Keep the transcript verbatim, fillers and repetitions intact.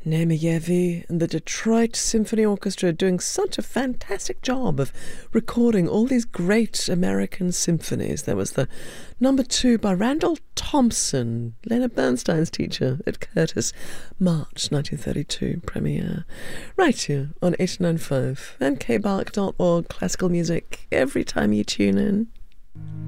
Nemeyevi and the Detroit Symphony Orchestra doing such a fantastic job of recording all these great American symphonies. There was the number two by Randall Thompson, Leonard Bernstein's teacher at Curtis, March nineteen thirty-two premiere. Right here on eighty-nine point five and k bark dot org, classical music every time you tune in.